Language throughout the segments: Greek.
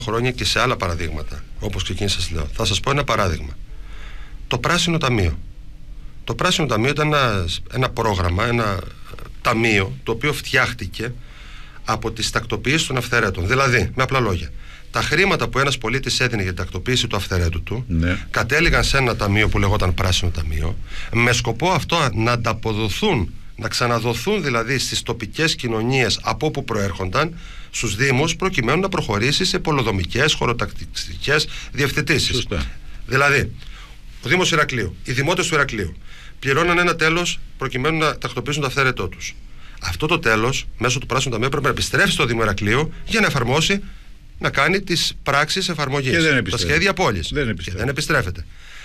χρόνια και σε άλλα παραδείγματα, όπως ξεκίνησα σας λέω. Θα σας πω ένα παράδειγμα. Το Πράσινο Ταμείο. Το Πράσινο Ταμείο ήταν ένα πρόγραμμα, ένα ταμείο, το οποίο φτιάχτηκε από τις τακτοποιήσεις των αυθαιρέτων. Δηλαδή, με απλά λόγια, τα χρήματα που ένας πολίτης έδινε για την τακτοποίηση του αυθαιρέτου του, κατέληγαν σε ένα ταμείο που λεγόταν Πράσινο Ταμείο, με σκοπό αυτό να ανταποδοθούν, να ξαναδοθούν δηλαδή στις τοπικές κοινωνίες από όπου προέρχονταν, στους Δήμους, προκειμένου να προχωρήσει σε πολεοδομικές, χωροτακτικές διευθετήσεις. Δηλαδή, ο Δήμος Ηρακλείου, οι δημότες του Ηρακλείου πληρώναν ένα τέλος προκειμένου να τακτοποιήσουν το αυθαίρετό τους. Αυτό το τέλος, μέσω του Πράσινου Ταμείου, πρέπει να επιστρέφει στο Δήμο Ηρακλείου για να εφαρμόσει, να κάνει τις πράξεις εφαρμογής. Τα σχέδια πόλης. Δεν επιστρέφεται.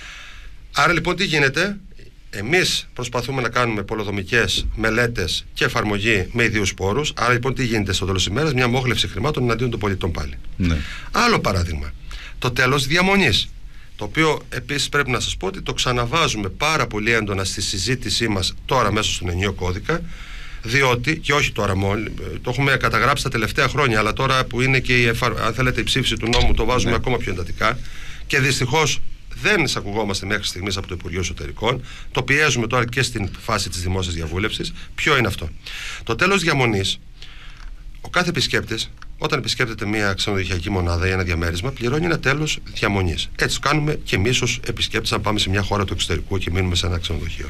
Άρα λοιπόν τι γίνεται? Εμείς προσπαθούμε να κάνουμε πολεοδομικές μελέτες και εφαρμογή με ιδίους πόρους. Άρα λοιπόν τι γίνεται στο τέλος της ημέρας? Μια μόχλευση χρημάτων εναντίον των πολιτών πάλι. Άλλο παράδειγμα. Το τέλος διαμονής. Το οποίο επίσης πρέπει να σας πω ότι το ξαναβάζουμε πάρα πολύ έντονα στη συζήτησή μας τώρα μέσα στον ενιαίο κώδικα. Διότι, και όχι τώρα μόνο, το έχουμε καταγράψει τα τελευταία χρόνια, αλλά τώρα που είναι και αν θέλετε, η ψήφιση του νόμου, το βάζουμε ακόμα πιο εντατικά. Και δυστυχώς δεν εισακουγόμαστε μέχρι στιγμής από το Υπουργείο Εσωτερικών. Το πιέζουμε τώρα και στην φάση της δημόσιας διαβούλευσης. Ποιο είναι αυτό? Το τέλος διαμονής, ο κάθε επισκέπτης, όταν επισκέπτεται μια ξενοδοχειακή μονάδα ή ένα διαμέρισμα, πληρώνει ένα τέλος διαμονής. Έτσι κάνουμε και εμείς ως επισκέπτες, αν πάμε σε μια χώρα του εξωτερικού και μείνουμε σε ένα ξενοδοχείο.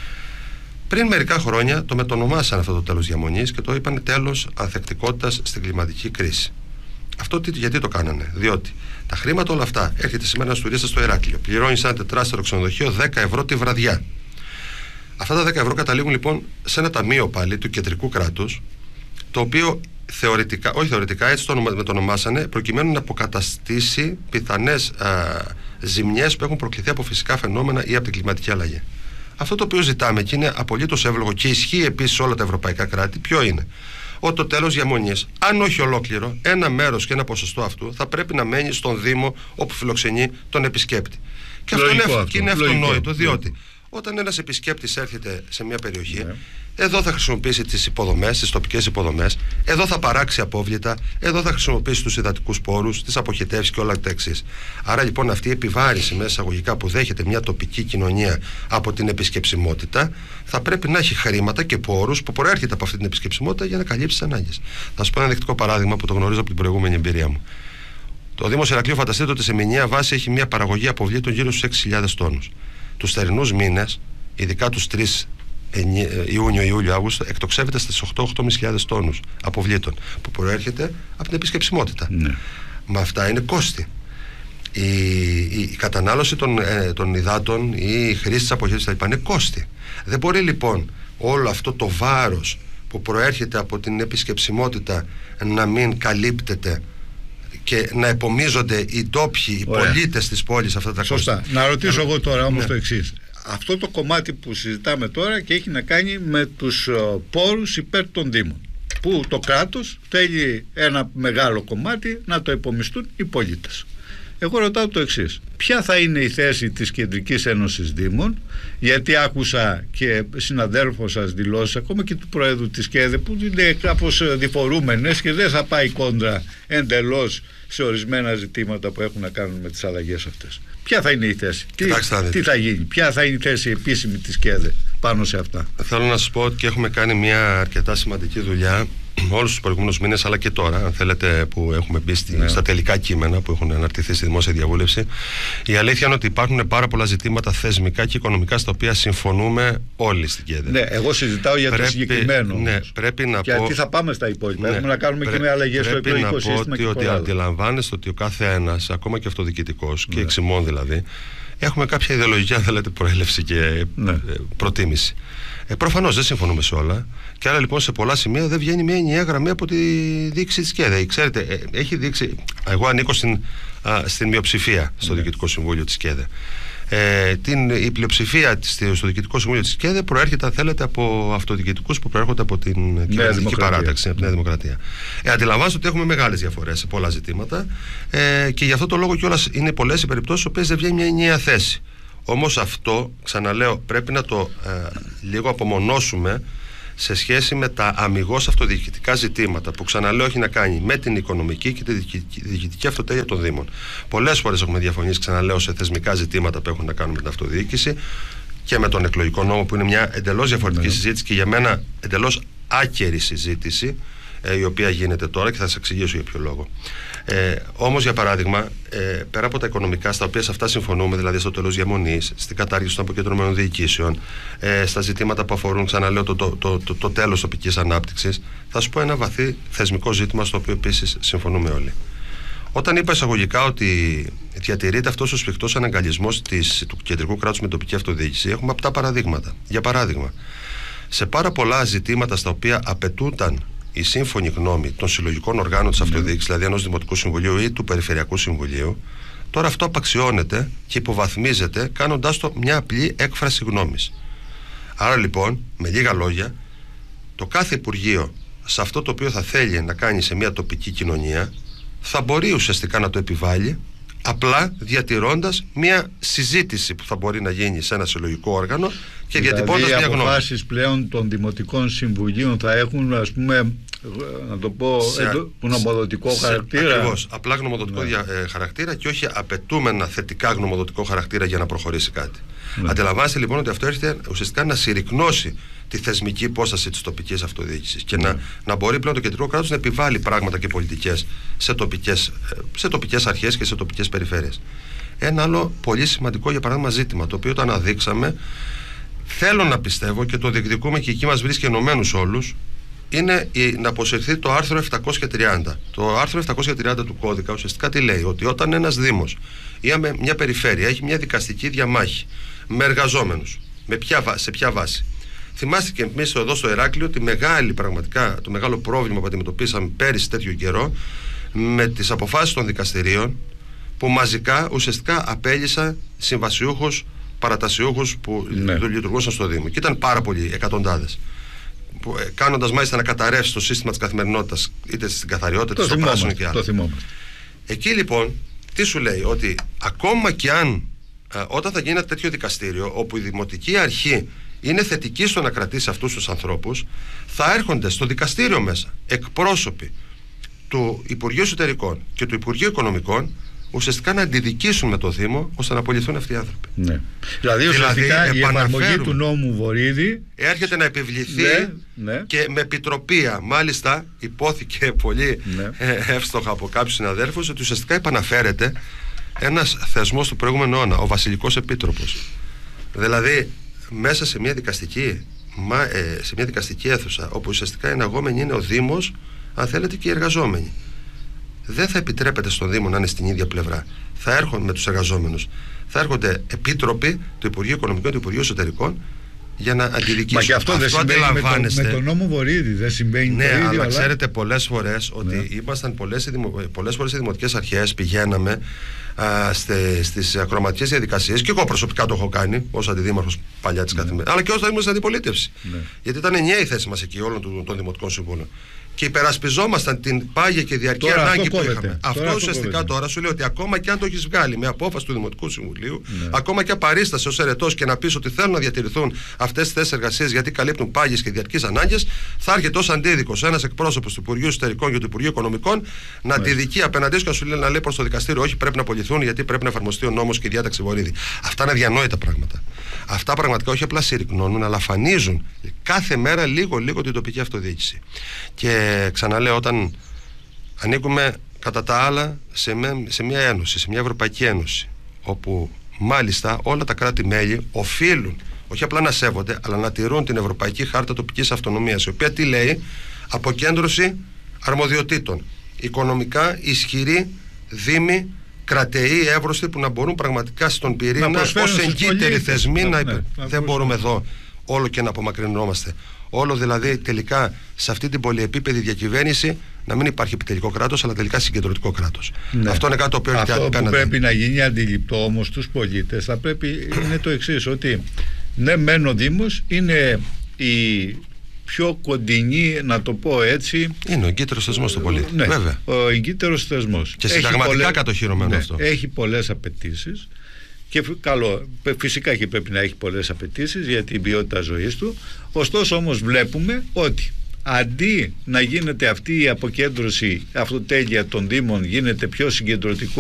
Πριν μερικά χρόνια το μετονομάσαν αυτό το τέλος διαμονής και το είπαν τέλος ανθεκτικότητας στην κλιματική κρίση. Αυτό γιατί το κάνανε? Διότι τα χρήματα όλα αυτά, έρχεται σήμερα ένας τουρίστας στο Ηράκλειο, πληρώνει σε ένα τετράστερο ξενοδοχείο 10 ευρώ τη βραδιά. Αυτά τα 10 ευρώ καταλήγουν λοιπόν σε ένα ταμείο πάλι του κεντρικού κράτους, το οποίο θεωρητικά έτσι το μετονομάσανε, προκειμένου να αποκαταστήσει πιθανές ζημιές που έχουν προκληθεί από φυσικά φαινόμενα ή από την κλιματική αλλαγή. Αυτό το οποίο ζητάμε και είναι απολύτως εύλογο και ισχύει επίσης σε όλα τα ευρωπαϊκά κράτη, ποιο είναι? Ότι το τέλος διαμονής, αν όχι ολόκληρο, ένα μέρος και ένα ποσοστό αυτού θα πρέπει να μένει στον Δήμο όπου φιλοξενεί τον επισκέπτη. Και αυτό είναι αυτονόητο, διότι όταν ένας επισκέπτης έρχεται σε μια περιοχή, εδώ θα χρησιμοποιήσει τις υποδομές, τις τοπικές υποδομές, εδώ θα παράξει απόβλητα, εδώ θα χρησιμοποιήσει τους υδατικούς πόρους, τις αποχετεύσεις και όλα τα εξής. Άρα λοιπόν αυτή η επιβάρηση μέσα εισαγωγικά που δέχεται μια τοπική κοινωνία από την επισκεψιμότητα, θα πρέπει να έχει χρήματα και πόρους που προέρχεται από αυτή την επισκεψιμότητα για να καλύψει τις ανάγκες. Θα σας πω ένα ενδεικτικό παράδειγμα που το γνωρίζω από την προηγούμενη εμπειρία μου. Το Δήμος Ηρακλείου, φανταστείτε ότι σε μηνιαία βάση έχει μια παραγωγή αποβλήτων γύρω στους 6.000 τόνους. Τους θερινούς μήνες, ειδικά τους 3 Ιούνιο, Ιούλιο, Αύγουστο, εκτοξεύεται στις 8.500 τόνους αποβλήτων που προέρχεται από την επισκεψιμότητα. Μα αυτά είναι κόστη. Η κατανάλωση των υδάτων ή η χρήση της αποχέτευσης είναι κόστη. Δεν μπορεί λοιπόν όλο αυτό το βάρος που προέρχεται από την επισκεψιμότητα να μην καλύπτεται και να επομίζονται οι ντόπιοι, οι πολίτες της πόλης αυτά τα κόστη. Να ρωτήσω εγώ τώρα όμως το εξής. Αυτό το κομμάτι που συζητάμε τώρα και έχει να κάνει με τους πόρους υπέρ των Δήμων, που το κράτος θέλει ένα μεγάλο κομμάτι να το επομιστούν οι πολίτες. Εγώ ρωτάω το εξής: ποια θα είναι η θέση της Κεντρικής Ένωσης Δήμων? Γιατί άκουσα και συναδέλφος σας δηλώσεις, ακόμα και του Προέδρου της ΚΕΔΕ, που είναι κάπως διφορούμενες και δεν θα πάει κόντρα εντελώς σε ορισμένα ζητήματα που έχουν να κάνουν με τις αλλαγές αυτές. Ποια θα είναι η θέση? Τι θα γίνει? Ποια θα είναι η θέση επίσημη της ΚΕΔΕ πάνω σε αυτά? Θέλω να σας πω ότι έχουμε κάνει μια αρκετά σημαντική δουλειά όλους τους προηγούμενους μήνες, αλλά και τώρα, αν θέλετε, που έχουμε μπει στα τελικά κείμενα που έχουν αναρτηθεί στη δημόσια διαβούλευση. Η αλήθεια είναι ότι υπάρχουν πάρα πολλά ζητήματα θεσμικά και οικονομικά στα οποία συμφωνούμε όλοι στην ΚΕΔΕ. Ναι, εγώ συζητάω για το συγκεκριμένο. Ναι, πρέπει να γιατί θα πάμε στα υπόλοιπα. Έχουμε να κάνουμε και με αλλαγές στο εκλογικό σύστημα. Πρέπει να πω ότι αντιλαμβάνεστε ότι ο κάθε ένας, ακόμα και αυτοδιοικητικός και εξημών δηλαδή, έχουμε κάποια ιδεολογική, αν θέλετε, προέλευση και προτίμηση. Προφανώς δεν συμφωνούμε σε όλα. Και άρα λοιπόν σε πολλά σημεία δεν βγαίνει μια ενιαία γραμμή από τη διοίκηση της ΚΕΔΕ. Ξέρετε, έχει δείξει. Εγώ ανήκω στην μειοψηφία στο Διοικητικό Συμβούλιο της ΚΕΔΕ. Η πλειοψηφία στο Διοικητικό Συμβούλιο της ΚΕΔΕ προέρχεται, αν θέλετε, από αυτοδιοικητικούς που προέρχονται από την κυβερνητική παράταξη, από τη Νέα Δημοκρατία. Αντιλαμβάνεστε ότι έχουμε μεγάλες διαφορές σε πολλά ζητήματα και γι' αυτό το λόγο κιόλας είναι πολλές οι περιπτώσεις στις οποίες δεν βγαίνει μια ενιαία θέση. Όμως αυτό, ξαναλέω, πρέπει να το λίγο απομονώσουμε σε σχέση με τα αμιγώς αυτοδιοικητικά ζητήματα που, ξαναλέω, έχει να κάνει με την οικονομική και τη διοικητική αυτοτέλεια των Δήμων. Πολλές φορές έχουμε διαφωνήσει, ξαναλέω, σε θεσμικά ζητήματα που έχουν να κάνουν με την αυτοδιοίκηση και με τον εκλογικό νόμο, που είναι μια εντελώς διαφορετική συζήτηση και για μένα εντελώς άκερη συζήτηση, η οποία γίνεται τώρα και θα σας εξηγήσω για ποιο λόγο. Όμως, για παράδειγμα, πέρα από τα οικονομικά, στα οποία σε αυτά συμφωνούμε, δηλαδή στο τέλος διαμονής, στην κατάργηση των αποκεντρωμένων διοικήσεων, στα ζητήματα που αφορούν, ξαναλέω, το τέλος τοπικής ανάπτυξης, θα σου πω ένα βαθύ θεσμικό ζήτημα, στο οποίο επίσης συμφωνούμε όλοι. Όταν είπα εισαγωγικά ότι διατηρείται αυτός ο σφιχτός αναγκαλισμός του κεντρικού κράτους με τοπική αυτοδιοίκηση, έχουμε απτά παραδείγματα. Για παράδειγμα, σε πάρα πολλά ζητήματα στα οποία απαιτούνταν η σύμφωνη γνώμη των συλλογικών οργάνων της αυτοδιοίκησης, δηλαδή ενός Δημοτικού Συμβουλίου ή του Περιφερειακού Συμβουλίου, τώρα αυτό απαξιώνεται και υποβαθμίζεται, κάνοντάς το μια απλή έκφραση γνώμης. Άρα λοιπόν, με λίγα λόγια, το κάθε Υπουργείο σε αυτό το οποίο θα θέλει να κάνει σε μια τοπική κοινωνία, θα μπορεί ουσιαστικά να το επιβάλλει, απλά διατηρώντας μια συζήτηση που θα μπορεί να γίνει σε ένα συλλογικό όργανο και διατυπώντας μια γνώμη. Οι αποφάσεις πλέον των Δημοτικών Συμβουλίων θα έχουν, ας πούμε, να το πω, γνωμοδοτικό χαρακτήρα. Ακριβώς, απλά γνωμοδοτικό χαρακτήρα και όχι απαιτούμενα θετικά γνωμοδοτικό χαρακτήρα για να προχωρήσει κάτι. Αντιλαμβάνεστε λοιπόν ότι αυτό έρχεται ουσιαστικά να συρρικνώσει τη θεσμική υπόσταση της τοπικής αυτοδιοίκησης και να μπορεί πλέον το κεντρικό κράτος να επιβάλλει πράγματα και πολιτικές σε τοπικές αρχές και σε τοπικές περιφέρειες. Ένα άλλο πολύ σημαντικό, για παράδειγμα, ζήτημα, το οποίο το αναδείξαμε, θέλω να πιστεύω και το διεκδικούμε και εκεί μας βρίσκει ενωμένους όλους, είναι να αποσυρθεί το άρθρο 730. Το άρθρο 730 του κώδικα ουσιαστικά τι λέει? Ότι όταν ένας Δήμος ή μια περιφέρεια έχει μια δικαστική διαμάχη με εργαζόμενους, σε ποια βάση? Θυμάστε και εμείς εδώ στο Ηράκλειο το μεγάλο πρόβλημα που αντιμετωπίσαμε πέρυσι τέτοιο καιρό με τις αποφάσεις των δικαστηρίων, που μαζικά ουσιαστικά απέλυσαν συμβασιούχους, παρατασιούχους που λειτουργούσαν στο Δήμο. Και ήταν πάρα πολλοί, εκατοντάδες. Κάνοντας μάλιστα να καταρρεύσει το σύστημα της καθημερινότητας, είτε στην καθαριότητα, είτε στο πράσινο και άλλο. Εκεί λοιπόν, τι σου λέει? Ότι ακόμα και αν όταν θα γίνει ένα τέτοιο δικαστήριο, όπου η Δημοτική Αρχή είναι θετική στο να κρατήσει αυτούς τους ανθρώπους, θα έρχονται στο δικαστήριο μέσα εκπρόσωποι του Υπουργείου Εσωτερικών και του Υπουργείου Οικονομικών, ουσιαστικά να αντιδικήσουν με το Δήμο ώστε να απολυθούν αυτοί οι άνθρωποι. Ναι. Δηλαδή ουσιαστικά η εφαρμογή του νόμου Βορίδη έρχεται να επιβληθεί και με επιτροπία. Μάλιστα υπόθηκε πολύ εύστοχα από κάποιους συναδέλφους ότι ουσιαστικά επαναφέρεται ένας θεσμός του προηγούμενου αιώνα, ο Βασιλικός Επίτροπος. Δηλαδή μέσα σε μια δικαστική αίθουσα, όπου ουσιαστικά εναγόμενοι είναι ο Δήμος, αν θέλετε, και οι εργαζόμενοι, δεν θα επιτρέπεται στον Δήμο να είναι στην ίδια πλευρά. Θα έρχονται με τους εργαζόμενους, θα έρχονται επίτροποι του Υπουργείου Οικονομικών και του Υπουργείου Εσωτερικών για να αντιδικήσουν. Μα και αυτό δεν συμβαίνει με τον νόμο Βορίδη, δεν συμβαίνει? Ναι, το ίδιο, αλλά ξέρετε πολλές φορές ότι ήμασταν πολλές φορές σε δημοτικές αρχές, πηγαίναμε στις ακροματικές διαδικασίες, και εγώ προσωπικά το έχω κάνει ως αντιδήμαρχος παλιά της καθημερινής, αλλά και όταν ήμουν στην αντιπολίτευση. Γιατί ήταν ενιαία η θέση μας εκεί όλων των δημοτικών συμβούλων. Και υπερασπιζόμασταν την πάγια και διαρκή ανάγκη που είχαμε. Αυτό ουσιαστικά τώρα σου λέει ότι ακόμα και αν το έχεις βγάλει με απόφαση του Δημοτικού Συμβουλίου, ακόμα και απαρίσταση ως ερετός, και να πεις ότι θέλουν να διατηρηθούν αυτές τις θέσεις εργασίας γιατί καλύπτουν πάγιες και διαρκείς ανάγκες, θα έρχεται ως αντίδικος ένας εκπρόσωπος του Υπουργείου Εσωτερικών και του Υπουργείου Οικονομικών να αντιδικεί απέναντί σου και να σου λέει, να λέει προς το δικαστήριο, όχι, πρέπει να απολυθούν γιατί πρέπει να εφαρμοστεί ο νόμος και η διάταξη Βορίδη. Αυτά είναι αδιανόητα πράγματα. Αυτά πραγματικά όχι απλά συρρικνώνουν, αλλά αφανίζουν κάθε μέρα λίγο την τοπική αυτοδιοίκηση. Και ξαναλέω, όταν ανήκουμε κατά τα άλλα σε μια ένωση, σε μια Ευρωπαϊκή Ένωση, όπου μάλιστα όλα τα κράτη-μέλη οφείλουν όχι απλά να σέβονται, αλλά να τηρούν την Ευρωπαϊκή Χάρτα Τοπικής Αυτονομίας, η οποία τι λέει? Αποκέντρωση αρμοδιοτήτων, οικονομικά ισχυροί δήμοι, κρατεοί, εύρωστοι, που να μπορούν πραγματικά στον πυρήνα ως εγκύτεροι θεσμοί δεν μπορούμε εδώ όλο και να απομακρυνόμαστε. Όλο δηλαδή τελικά σε αυτή την πολυεπίπεδη διακυβέρνηση να μην υπάρχει επιτελικό κράτος, αλλά τελικά συγκεντρωτικό κράτος. Αυτό είναι κάτι το οποίο αυτό που πρέπει να γίνει αντιληπτό όμως στους πολίτες είναι το εξής, ότι ναι, μεν ο Δήμος είναι η πιο κοντινή, να το πω έτσι, είναι ο εγκύτερος θεσμός στον πολίτη. Βέβαια. Ο εγκύτερος θεσμός. Και συνταγματικά κατοχυρωμένο αυτό. Έχει πολλές απαιτήσεις Και καλό, φυσικά και πρέπει να έχει πολλές απαιτήσεις για την ποιότητα ζωής του. Ωστόσο όμως βλέπουμε ότι αντί να γίνεται αυτή η αποκέντρωση, αυτοτέλεια των Δήμων, γίνεται πιο συγκεντρωτικό